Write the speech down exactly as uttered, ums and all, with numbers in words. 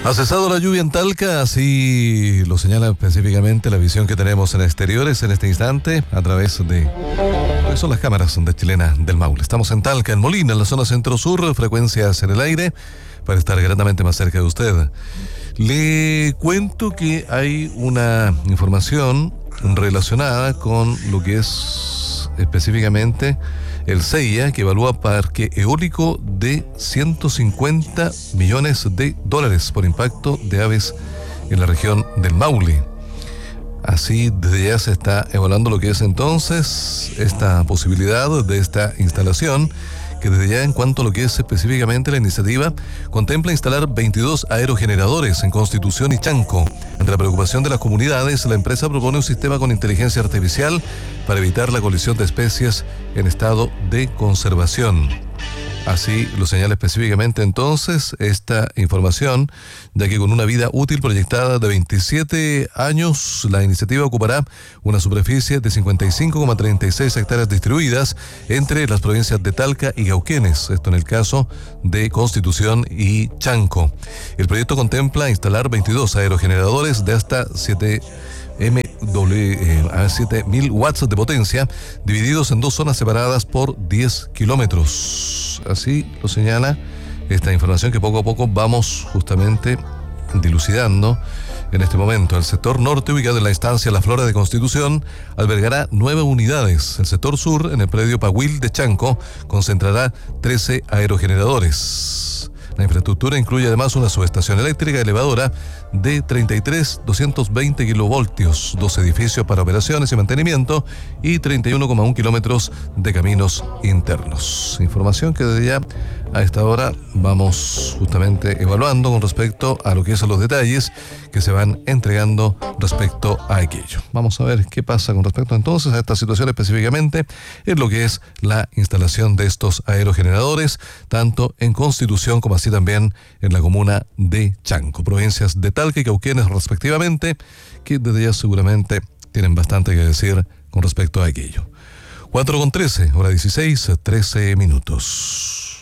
Ha cesado la lluvia en Talca, así lo señala específicamente la visión que tenemos en exteriores en este instante a través de lo que son las cámaras de Chilena del Maule. Estamos en Talca, en Molina, en la zona centro-sur, frecuencias en el aire, para estar gratamente más cerca de usted. Le cuento que hay una información relacionada con lo que es específicamente el CEIA, que evalúa parque eólico de ciento cincuenta millones de dólares por impacto de aves en la región del Maule. Así, desde ya se está evaluando lo que es entonces esta posibilidad de esta instalación, que desde ya, en cuanto a lo que es específicamente la iniciativa, contempla instalar veintidós aerogeneradores en Constitución y Chanco. Ante la preocupación de las comunidades, la empresa propone un sistema con inteligencia artificial para evitar la colisión de especies en estado de conservación. Así lo señala específicamente entonces esta información, ya que con una vida útil proyectada de veintisiete años, la iniciativa ocupará una superficie de cincuenta y cinco coma treinta y seis hectáreas distribuidas entre las provincias de Talca y Cauquenes, esto en el caso de Constitución y Chanco. El proyecto contempla instalar veintidós aerogeneradores de hasta siete mil watts de potencia, divididos en dos zonas separadas por diez kilómetros. Así lo señala esta información que poco a poco vamos justamente dilucidando en este momento. El sector norte, ubicado en la instancia La Flora de Constitución, albergará nueve unidades. El sector sur, en el predio Pahuil de Chanco, concentrará trece aerogeneradores. La infraestructura incluye además una subestación eléctrica elevadora de treinta y tres mil doscientos veinte kilovoltios, dos edificios para operaciones y mantenimiento y treinta y uno coma uno kilómetros de caminos internos. Información que desde ya a esta hora vamos justamente evaluando con respecto a lo que son los detalles que se van entregando respecto a aquello. Vamos a ver qué pasa con respecto entonces a esta situación específicamente en lo que es la instalación de estos aerogeneradores, tanto en Constitución como así también en la comuna de Chanco, provincias de Talca y Cauquenes respectivamente, que desde ya seguramente tienen bastante que decir con respecto a aquello. cuatro con trece, hora dieciséis, trece minutos.